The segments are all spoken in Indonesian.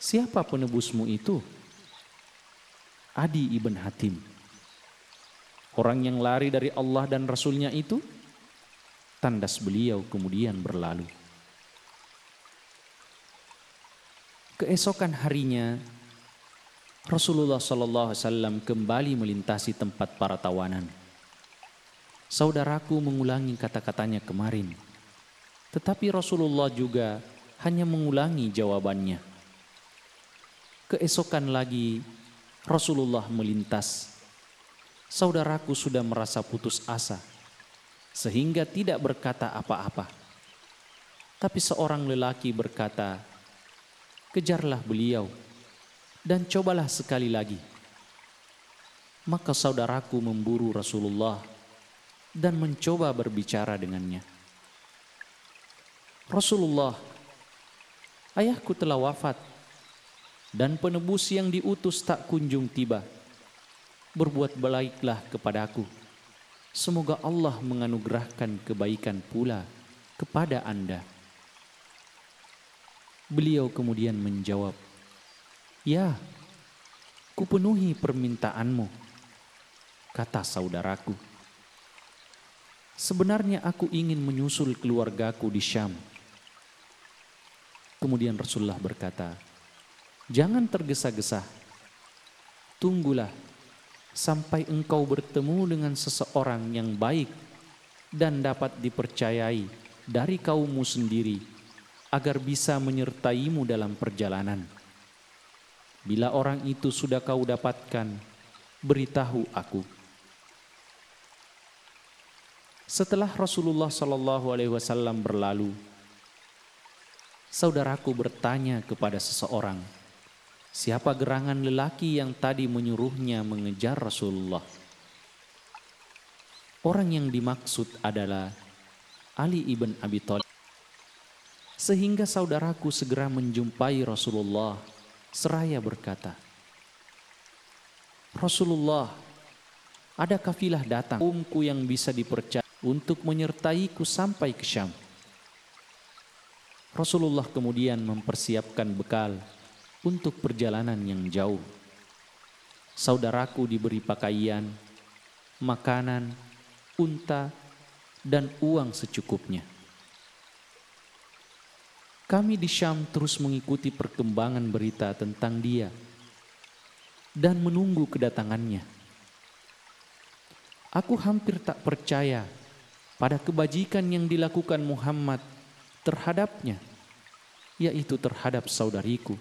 "Siapa penebusmu itu?" "Adi ibn Hatim." "Orang yang lari dari Allah dan Rasulnya itu?" Tandas beliau kemudian berlalu. Keesokan harinya Rasulullah SAW kembali melintasi tempat para tawanan. Saudaraku mengulangi kata-katanya kemarin, tetapi Rasulullah juga hanya mengulangi jawabannya. Keesokan lagi Rasulullah melintas. Saudaraku sudah merasa putus asa sehingga tidak berkata apa-apa. Tapi seorang lelaki berkata, "Kejarlah beliau dan cobalah sekali lagi." Maka saudaraku memburu Rasulullah dan mencoba berbicara dengannya. "Rasulullah, ayahku telah wafat dan penebus yang diutus tak kunjung tiba. Berbuat baiklah kepadaku. Semoga Allah menganugerahkan kebaikan pula kepada Anda." Beliau kemudian menjawab, "Ya, kupenuhi permintaanmu," kata saudaraku. "Sebenarnya aku ingin menyusul keluargaku di Syam." Kemudian Rasulullah berkata, "Jangan tergesa-gesa. Tunggulah sampai engkau bertemu dengan seseorang yang baik dan dapat dipercayai dari kaummu sendiri agar bisa menyertaimu dalam perjalanan. Bila orang itu sudah kau dapatkan, beritahu aku." Setelah Rasulullah SAW berlalu, saudaraku bertanya kepada seseorang, "Siapa gerangan lelaki yang tadi menyuruhnya mengejar Rasulullah?" Orang yang dimaksud adalah Ali ibn Abi Thalib. Sehingga saudaraku segera menjumpai Rasulullah seraya berkata, "Rasulullah, ada kafilah datang kaumku yang bisa dipercaya untuk menyertaiku sampai ke Syam." Rasulullah kemudian mempersiapkan bekal untuk perjalanan yang jauh. Saudaraku diberi pakaian, makanan, unta, dan uang secukupnya. Kami di Syam terus mengikuti perkembangan berita tentang dia dan menunggu kedatangannya. Aku hampir tak percaya pada kebajikan yang dilakukan Muhammad terhadapnya, yaitu terhadap saudariku.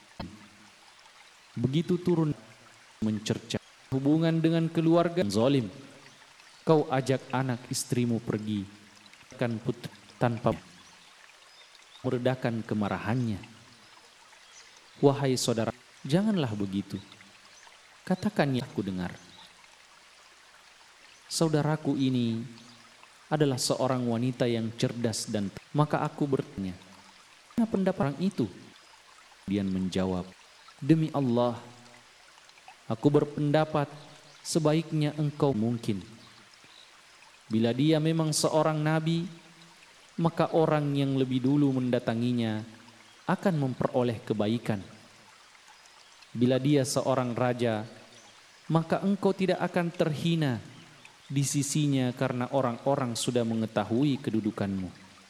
Begitu turun mencerca hubungan dengan keluarga zalim, kau ajak anak istrimu pergi, kan putri tanpa meredakan kemarahannya. Wahai saudara, janganlah begitu. Katakannya aku dengar. Saudaraku ini adalah seorang wanita yang cerdas dan maka aku bertanya, "Mana pendapat orang itu?" Dia menjawab, "Demi Allah, aku berpendapat sebaiknya engkau mungkin. Bila dia memang seorang nabi, maka orang yang lebih dulu mendatanginya akan memperoleh kebaikan. Bila dia seorang raja, maka engkau tidak akan terhina di sisinya karena orang-orang sudah mengetahui kedudukanmu."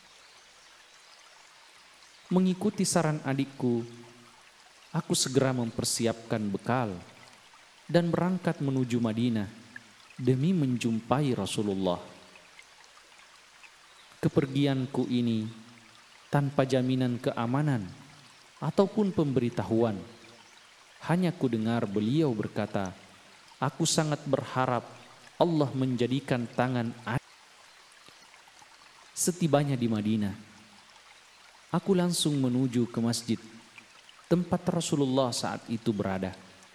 Mengikuti saran adikku, aku segera mempersiapkan bekal dan berangkat menuju Madinah demi menjumpai Rasulullah. Kepergianku ini tanpa jaminan keamanan ataupun pemberitahuan. Hanya ku dengar beliau berkata, "Aku sangat berharap Allah menjadikan tangan." Setibanya di Madinah, aku langsung menuju ke masjid tempat Rasulullah saat itu berada.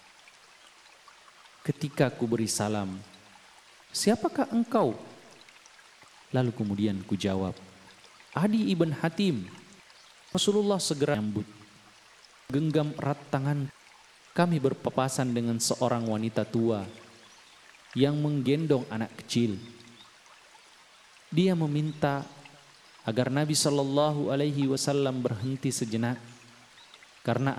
Ketika ku beri salam, "Siapakah engkau?" Lalu kemudian ku jawab, "Adi ibn Hatim." Rasulullah segera menyambut, genggam erat tangan. Kami berpapasan dengan seorang wanita tua yang menggendong anak kecil. Dia meminta agar Nabi SAW berhenti sejenak karena